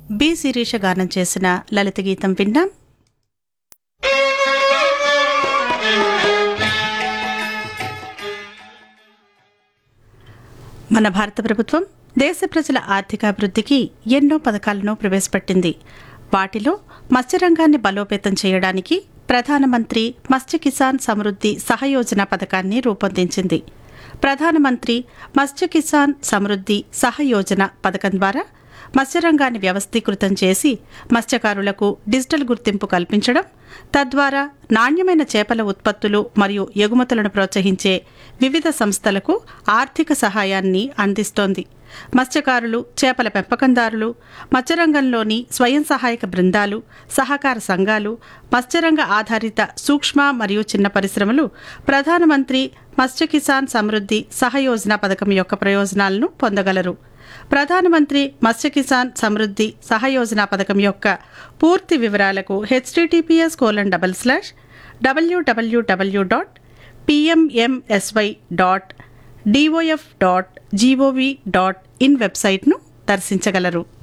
B Sirisha గానం చేసిన లలిత గీతం విన్నాం. మన భారత ప్రభుత్వం దేశ ప్రజల ఆర్థికాభివృద్ధికి ఎన్నో పథకాలను ప్రవేశపెట్టింది. వాటిలో మత్స్యరంగాన్ని బలోపేతం చేయడానికి ప్రధానమంత్రి మత్స్య కిసాన్ సమృద్ధి సహయోజన పథకాన్ని రూపొందించింది. ప్రధానమంత్రి మత్స్య కిసాన్ సమృద్ధి సహయోజన పథకం ద్వారా మత్స్యరంగాన్ని వ్యవస్థీకృతం చేసి మత్స్యకారులకు డిజిటల్ గుర్తింపు కల్పించడం, తద్వారా నాణ్యమైన చేపల ఉత్పత్తులు మరియు ఎగుమతులను ప్రోత్సహించే వివిధ సంస్థలకు ఆర్థిక సహాయాన్ని అందిస్తోంది. మత్స్యకారులు, చేపల పెంపకందారులు, మత్స్యరంగంలోని స్వయం సహాయక బృందాలు, సహకార సంఘాలు, మత్స్యరంగ ఆధారిత సూక్ష్మ మరియు చిన్న పరిశ్రమలు ప్రధానమంత్రి మత్స్య కిసాన్ సమృద్ధి సహయోజన పథకం యొక్క ప్రయోజనాలను పొందగలరు. ప్రధానమంత్రి మత్స్య కిసాన్ సమృద్ధి సహయోజన పథకం యొక్క పూర్తి వివరాలకు https://www.pmmsy.dof.gov.in వెబ్సైట్ను దర్శించగలరు.